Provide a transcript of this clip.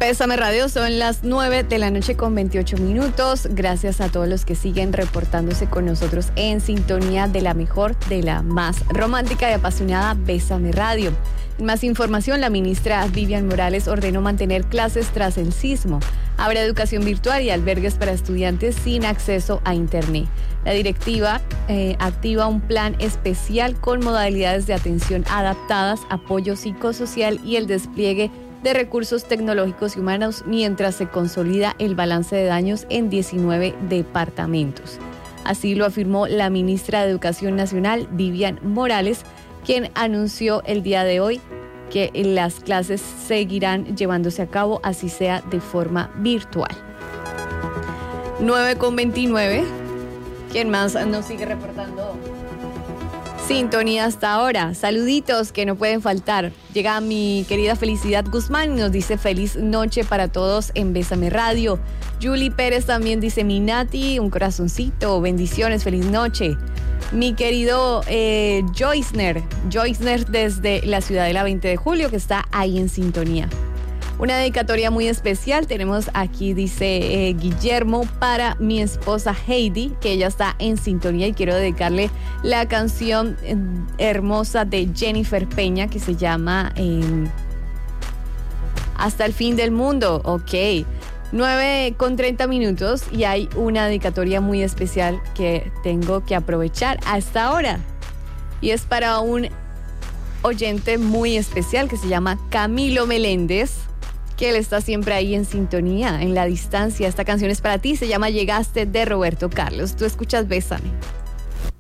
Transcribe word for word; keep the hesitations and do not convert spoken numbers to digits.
Bésame Radio, son las nueve de la noche con veintiocho minutos. Gracias a todos los que siguen reportándose con nosotros en sintonía de la mejor, de la más romántica y apasionada Bésame Radio. En más información, la ministra Vivian Morales ordenó mantener clases tras el sismo. Habrá educación virtual y albergues para estudiantes sin acceso a Internet. La directiva eh, activa un plan especial con modalidades de atención adaptadas, apoyo psicosocial y el despliegue de recursos tecnológicos y humanos mientras se consolida el balance de daños en diecinueve departamentos. Así lo afirmó la ministra de Educación Nacional, Vivian Morales, quien anunció el día de hoy que las clases seguirán llevándose a cabo, así sea de forma virtual. nueve con veintinueve. ¿Quién más nos sigue reportando sintonía hasta ahora? Saluditos que no pueden faltar. Llega mi querida Felicidad Guzmán y nos dice feliz noche para todos en Bésame Radio. Julie Pérez también dice mi Nati, un corazoncito, bendiciones, feliz noche. Mi querido eh, Joycener, Joycener desde la Ciudadela veinte de julio, que está ahí en sintonía. Una dedicatoria muy especial tenemos aquí, dice eh, Guillermo, para mi esposa Heidi, que ella está en sintonía y quiero dedicarle la canción eh, hermosa de Jennifer Peña que se llama eh, Hasta el fin del mundo. Ok, nueve con treinta minutos y hay una dedicatoria muy especial que tengo que aprovechar hasta ahora. Y es para un oyente muy especial que se llama Camilo Meléndez, que él está siempre ahí en sintonía, en la distancia. Esta canción es para ti, se llama Llegaste, de Roberto Carlos. Tú escuchas Bésame.